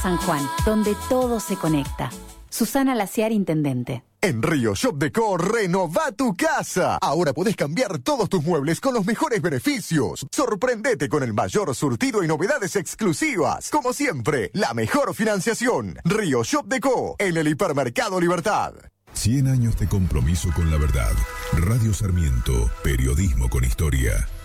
San Juan, donde todo se conecta. Susana Laciar, intendente. En Río Shop Decor, renová tu casa. Ahora podés cambiar todos tus muebles con los mejores beneficios. Sorprendete con el mayor surtido y novedades exclusivas. Como siempre, la mejor financiación. Río Shop Decor, en el Hipermercado Libertad. 100 años de compromiso con la verdad. Radio Sarmiento, periodismo con historia.